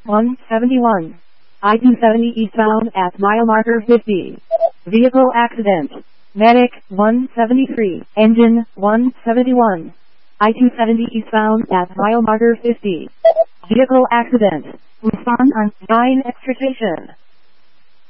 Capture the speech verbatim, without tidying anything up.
one seventy-one. I two seventy eastbound at mile marker fifty. Vehicle accident. Medic one seventy-three. Engine one seventy-one. I two seventy eastbound at mile marker fifty. Vehicle accident. Respond on nine extra station.